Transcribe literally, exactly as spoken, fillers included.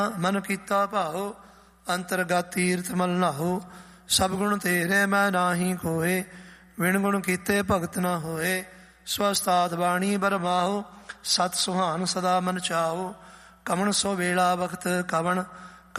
ਮਨ ਕੀਤਾ ਭਾਉ, ਅੰਤਰਗਤ ਤੀਰਥ ਮਲ ਨਾਹੋ। ਸਭ ਗੁਣ ਤੇਰੇ ਮੈਂ ਨਾਹੀ ਕੋਏ, ਵਿਣ ਗੁਣ ਕੀਤੇ ਭਗਤ ਨਾ ਹੋਏ। ਸਵਸਤਾਤ ਬਾਣੀ ਬਰਮਾਓ, ਸਤ ਸੁਹਾਨ ਸਦਾ ਮਨ ਚਾਓ। ਕਵਣ ਸੋ ਵੇਲਾ ਵਖਤ ਕਵਣ,